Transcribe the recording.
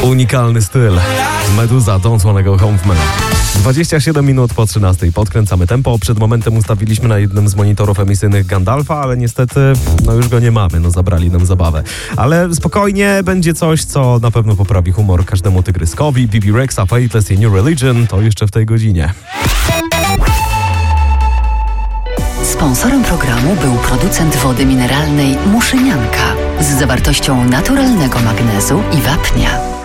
Unikalny styl. Meduza, Don't Wanna Go Home Man. 27 minut po 13. Podkręcamy tempo. Przed momentem ustawiliśmy na jednym z monitorów emisyjnych Gandalfa, ale niestety, już go nie mamy. Zabrali nam zabawę. Ale spokojnie, będzie coś, co na pewno poprawi humor każdemu tygryskowi. Bibi Rexha, Faithless i New Religion to jeszcze w tej godzinie. Sponsorem programu był producent wody mineralnej Muszynianka z zawartością naturalnego magnezu i wapnia.